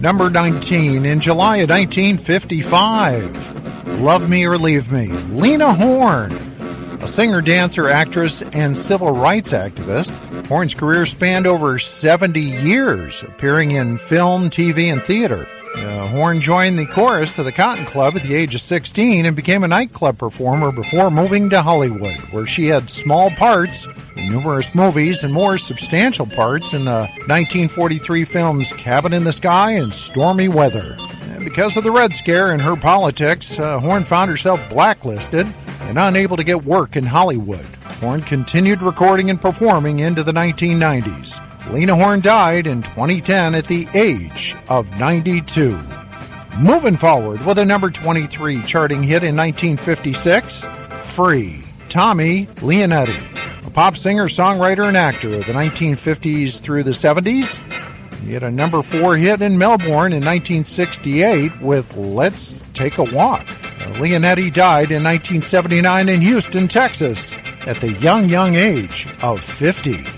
Number 19 in July of 1955. Love Me or Leave Me. Lena Horne, a singer, dancer, actress, and civil rights activist. Horne's career spanned over 70 years, appearing in film, TV, and theater. Horne joined the chorus of the Cotton Club at the age of 16 and became a nightclub performer before moving to Hollywood, where she had small parts in numerous movies and more substantial parts in the 1943 films Cabin in the Sky and Stormy Weather. And because of the Red Scare and her politics, Horne found herself blacklisted and unable to get work in Hollywood. Horne continued recording and performing into the 1990s. Lena Horne died in 2010 at the age of 92. Moving forward with a number 23 charting hit in 1956, Free, Tommy Leonetti, a pop singer, songwriter, and actor of the 1950s through the 70s. He had a number 4 hit in Melbourne in 1968 with Let's Take a Walk. Leonetti died in 1979 in Houston, Texas, at the young age of 50.